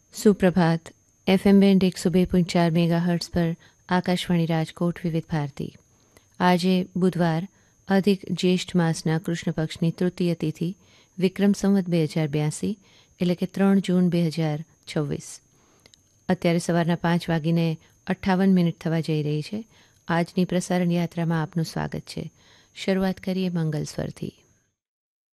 सुप्रभात। FM band 102.4 megahertz પર આકાશવાણી રાજકોટ વિવિધ ભારતી. આજે બુધવાર અધિક જ્યેષ્ઠ માસના કૃષ્ણ પક્ષની તૃતીય તિથિ વિક્રમ સંવત 2082 એટલે કે 3 જૂન 2026. અત્યારે સવારના 5:58 થવા જઈ રહી છે. આજની પ્રસારણ યાત્રામાં આપનું સ્વાગત છે. શરૂઆત કરીએ મંગલ સ્વરથી.